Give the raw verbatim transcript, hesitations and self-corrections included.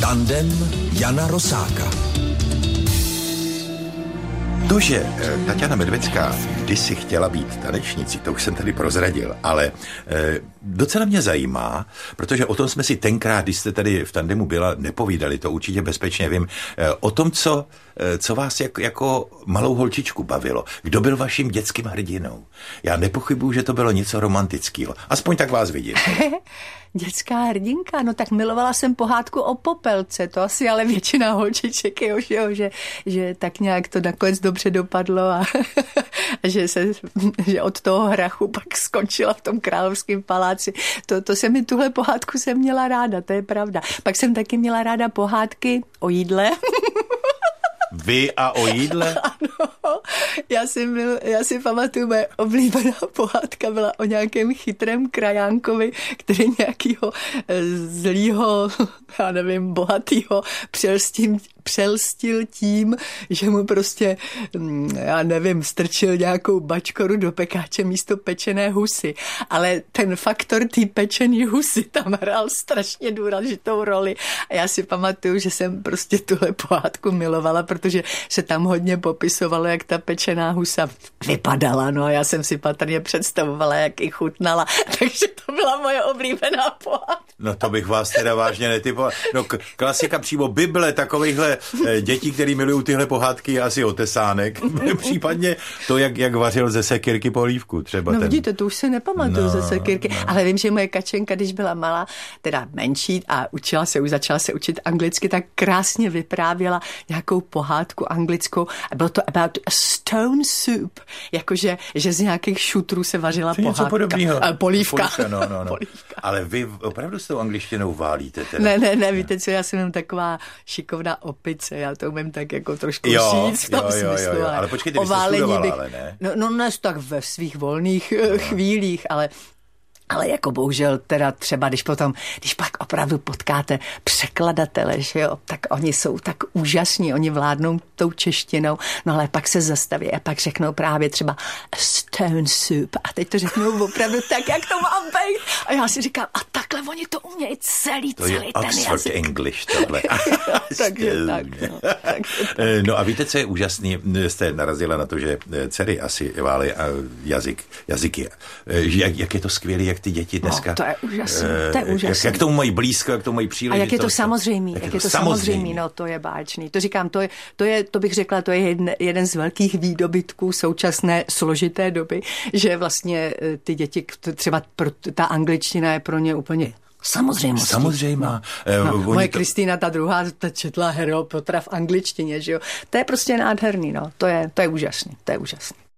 Tandem Jana Rosáka. To, že Taťána Medvecká kdysi chtěla být tanečnicí, to už jsem tady prozradil, ale e, docela mě zajímá, protože o tom jsme si tenkrát, když jste tady v tandemu byla, nepovídali, to určitě bezpečně vím, e, o tom, co, e, co vás jak, jako malou holčičku bavilo. Kdo byl vaším dětským hrdinou? Já nepochybuju, že to bylo něco romantického. Aspoň tak vás vidím. Dětská hrdinka, no tak milovala jsem pohádku o Popelce, to asi ale většina holčiček, jo, že, že, že tak nějak to nakonec dobře dopadlo a, a že, se, že od toho hrachu pak skončila v tom královském paláci. To, to jsem mi, tuhle pohádku jsem měla ráda, to je pravda. Pak jsem taky měla ráda pohádky o jídle. Vy a o jídle? Ano, já si, byl, já si pamatuju, moje oblíbená pohádka byla o nějakém chytrém krajánkovi, který nějakýho zlýho, já nevím, bohatýho přelstil, přelstil tím, že mu prostě, já nevím, strčil nějakou bačkoru do pekáče místo pečené husy. Ale ten faktor té pečený husy tam hrál strašně důležitou roli. A já si pamatuju, že jsem prostě tuhle pohádku milovala, protože se tam hodně popisovalo, jak ta pečená husa vypadala. No a já jsem si patrně představovala, jak ji chutnala. Takže to byla moje oblíbená pohádka. No to bych vás teda vážně netypoval. No k- klasika přímo Bible takovýchhle e, dětí, který milují tyhle pohádky, je asi Otesánek. Případně to, jak, jak vařil ze sekyrky polívku třeba. No ten... vidíte, to už se nepamatuju no, ze sekyrky, no. Ale vím, že moje Kačenka, když byla malá, teda menší a učila se, už začala se učit anglicky, tak krásně vyprávěla nějakou pohádku anglickou a bylo to about a stone soup, jakože že z nějakých šutrů se vařila to pohádka. Něco podobného. A, polívka. polívka no, no, no. polívka. Ale vy opravdu s tou angličtinou válíte teda? Ne, ne, ne, víte co, já jsem jenom taková šikovná opice, já to umím tak jako trošku jo, říct v tom jo, jo, smyslu. jo, jo. Ale počkejte, vy jste studovala, bych, ale ne? No, no ne, tak ve svých volných no. chvílích, ale Ale jako bohužel teda třeba, když potom, když pak opravdu potkáte překladatele, že jo, tak oni jsou tak úžasní, oni vládnou tou češtinou, no ale pak se zastaví a pak řeknou právě třeba stone soup a teď to řeknou opravdu tak, jak to má být. A já si říkám, a takhle oni to umějí celý, to celý je ten Oxford jazyk. English tohle. Takže tak, no, tak, no a víte, co je úžasný? Jste narazila na to, že dcery asi válí jazyk, jazyky. Jak, jak je to skvělý, jak ty děti dneska... No, to je úžasný, to je úžasný. Jak, jak tomu mají blízko, jak tomu mají příležitost. A jak je to samozřejmý, jak, jak je to samozřejmý, no to je báječný. To říkám, to je, to je, to bych řekla, to je jeden, jeden z velkých výdobytků současné složité doby, že vlastně ty děti, třeba ta angličtina je pro ně úplně samozřejmostí. Samozřejmá. No, no, moje to... Kristýna, ta druhá, ta četla Harryho Pottera v angličtině, že jo. To je prostě nádherný, no. To je, to je úžasný, to je úžasný.